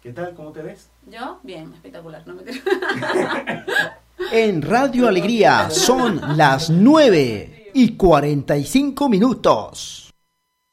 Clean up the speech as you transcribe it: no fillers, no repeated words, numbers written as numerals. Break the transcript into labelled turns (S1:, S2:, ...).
S1: ¿Qué tal? ¿Cómo te ves?
S2: Yo, bien, espectacular, no me creo.
S3: En Radio Alegría son las 9:45.